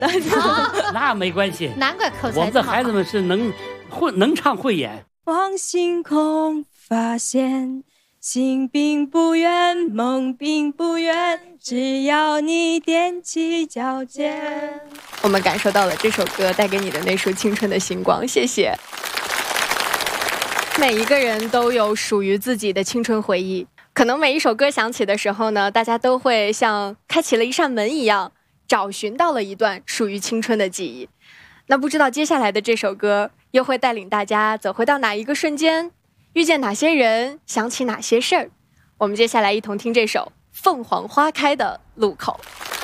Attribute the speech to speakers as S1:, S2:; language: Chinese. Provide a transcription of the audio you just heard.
S1: 那没关系，
S2: 难怪口才。
S1: 我们的孩子们是能唱会演。
S3: 望星空，发现心并不远，梦并不远，只要你踮起脚尖。
S4: 我们感受到了这首歌带给你的那束青春的星光，谢谢。每一个人都有属于自己的青春回忆，可能每一首歌响起的时候呢，大家都会像开启了一扇门一样，找寻到了一段属于青春的记忆。那不知道接下来的这首歌又会带领大家走回到哪一个瞬间，遇见哪些人，想起哪些事儿？我们接下来一同听这首《凤凰花开的路口》。